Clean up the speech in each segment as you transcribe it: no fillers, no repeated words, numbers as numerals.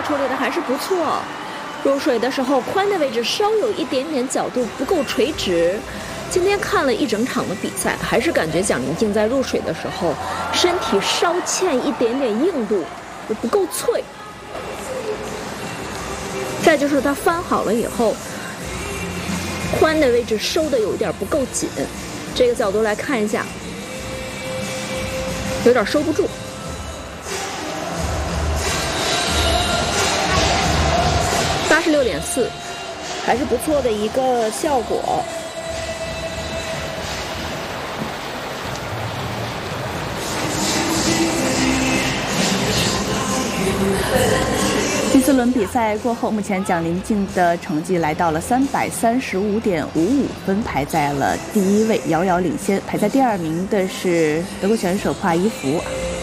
处理的还是不错。入水的时候，髋的位置稍有一点点角度不够垂直。今天看了一整场的比赛，还是感觉蒋玲静在入水的时候，身体稍欠一点点硬度，不够脆。再就是她翻好了以后，髋的位置收的有一点不够紧，这个角度来看一下，有点收不住。86.4，还是不错的一个效果。 第4轮比赛过后，目前蒋玲静的成绩来到了335.55分，排在了第1位，遥遥领先。排在第2名的是德国选手普瓦伊夫。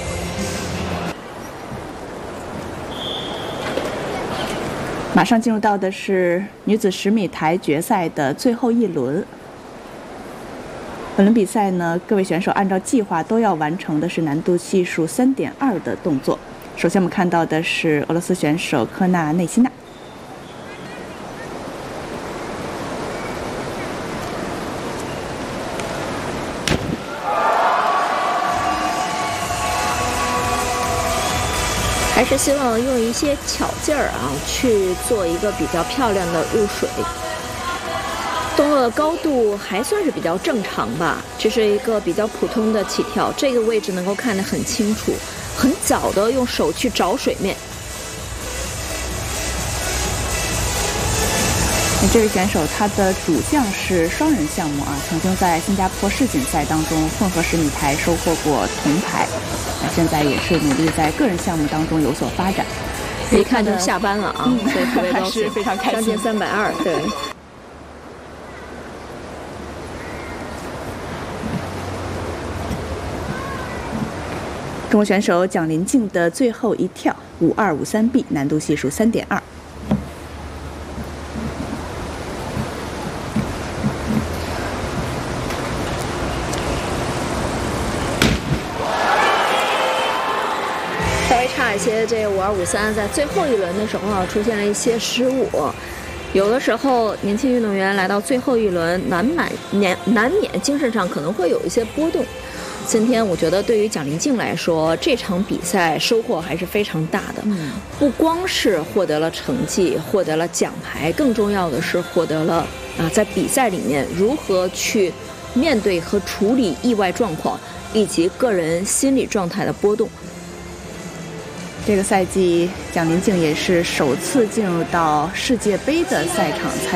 马上进入到的是女子10米台决赛的最后一轮。本轮比赛呢，各位选手按照计划都要完成的是难度系数3.2的动作。首先我们看到的是俄罗斯选手科纳内西娜。 还是希望用一些巧劲儿去做一个比较漂亮的入水。动作的高度还算是比较正常吧，这是一个比较普通的起跳，这个位置能够看得很清楚，很早的用手去找水面。 这位选手他的主项是双人项目曾经在新加坡世锦赛当中混合10米台收获过铜牌，现在也是努力在个人项目当中有所发展。 一看就下班了所以特别高兴， 非常开心。 将近320，对。 中国选手蒋玲静的最后一跳5253B， 难度系数3.2。 稍微差一些，这5253在最后一轮的时候出现了一些失误。有的时候年轻运动员来到最后一轮，难免精神上可能会有一些波动。今天我觉得对于蒋玲静来说，这场比赛收获还是非常大的。不光是获得了成绩，获得了奖牌，更重要的是获得了在比赛里面如何去面对和处理意外状况，以及个人心理状态的波动。 这个赛季，蒋玲静也是首次进入到世界杯的赛场参